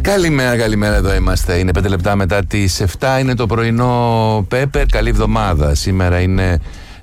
Καλημέρα, εδώ είμαστε. Είναι 5 λεπτά μετά τις 7, είναι το πρωινό Πέπερ. Καλή εβδομάδα. Σήμερα είναι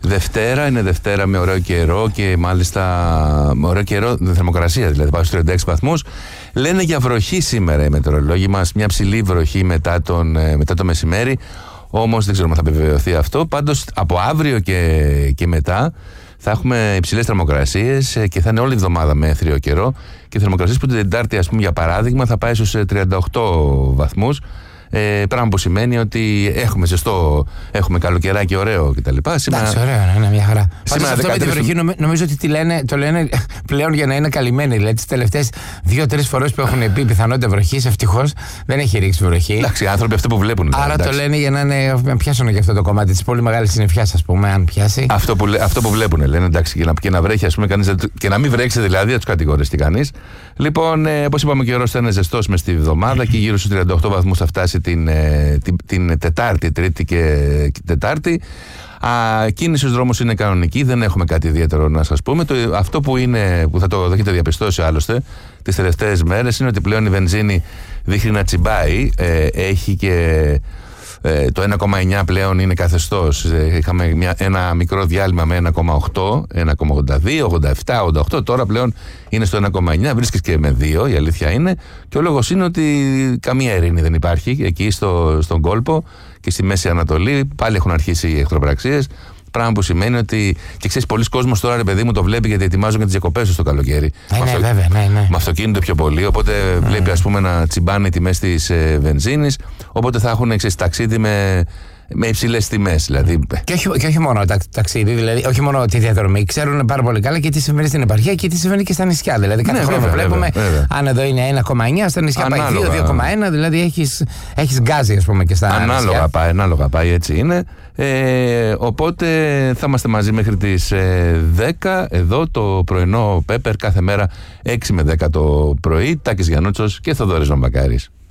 Δευτέρα με ωραίο καιρό και μάλιστα με ωραίο καιρό, θερμοκρασία δηλαδή, πάει στους 36 βαθμούς. Λένε για βροχή σήμερα οι μετεωρολόγοι μας, μια ψηλή βροχή μετά το μεσημέρι. Όμως δεν ξέρουμε αν θα επιβεβαιωθεί αυτό. Πάντως από αύριο και μετά θα έχουμε υψηλές θερμοκρασίες και θα είναι όλη η εβδομάδα με έθριο καιρό. Και θερμοκρασίες που την Τετάρτη, ας πούμε, για παράδειγμα, θα πάει στους 38 βαθμούς. Πράγμα που σημαίνει ότι έχουμε ζεστό, έχουμε καλοκαιράκι ωραίο κτλ. Εντάξει, ωραίο, είναι μια χαρά. Σήμερα αυτό με τη βροχή νομίζω ότι το λένε πλέον για να είναι καλυμμένοι. Δηλαδή τις τελευταίες 2-3 φορές που έχουν πει πιθανότητα βροχής, ευτυχώς δεν έχει ρίξει βροχή. Εντάξει, οι άνθρωποι αυτό που βλέπουν. Άρα εντάξει. Το λένε για να πιάσουν και αυτό το κομμάτι της πολύ μεγάλης συννεφιάς, ας πούμε, αν πιάσει. Αυτό που βλέπουν, λένε, εντάξει, και να βρέχει, ας πούμε, και να μην βρέξει δηλαδή, δεν τους κατηγορήσει κανείς. Λοιπόν, όπως είπαμε, ο καιρός θα είναι ζεστός μες τη εβδομάδα και γύρω στους 38 βαθμούς θα φτάσει την Τετάρτη, Τρίτη και Τετάρτη. Κίνηση στους δρόμους είναι κανονική, δεν έχουμε κάτι ιδιαίτερο να σας πούμε. Αυτό που θα το έχετε διαπιστώσει άλλωστε τις τελευταίες μέρες είναι ότι πλέον η βενζίνη δείχνει να τσιμπάει. Έχει και το 1,9 πλέον είναι καθεστώς. Είχαμε ένα μικρό διάλειμμα με 1,8, 1,82, 87, 88. Τώρα πλέον είναι στο 1,9. Βρίσκεις και με 2, η αλήθεια είναι. Και ο λόγος είναι ότι καμία ειρήνη δεν υπάρχει εκεί στον κόλπο και στη Μέση Ανατολή. Πάλι έχουν αρχίσει οι εχθροπραξίες. Πράγμα που σημαίνει ότι. Και ξέρεις, πολλοί κόσμος τώρα, ρε παιδί μου, το βλέπει γιατί ετοιμάζουν και τις διακοπές τους το καλοκαίρι. Βέβαια, ναι. Με αυτοκίνητο πιο πολύ. Οπότε βλέπει, ας πούμε, να τσιμπάνε οι τιμές της βενζίνης. Οπότε θα έχουν ταξίδι με υψηλές τιμές. Δηλαδή. Και όχι μόνο ταξίδι, δηλαδή, όχι μόνο τη διαδρομή. Ξέρουν πάρα πολύ καλά και τι συμβαίνει στην επαρχία και τι συμβαίνει και στα νησιά. Δηλαδή, κάθε χρόνο βλέπουμε, αν εδώ είναι 1,9, στα νησιά πάει 2, 2,1. Δηλαδή, έχεις γκάζι, ας πούμε, και στα νησιά. Ανάλογα πάει, έτσι είναι. Οπότε θα είμαστε μαζί μέχρι τις 10 εδώ το πρωινό Πέπερ κάθε μέρα 6 με 10 το πρωί. Τάκης Γιαννούτσος και Θοδωρής Βαμβακάρης.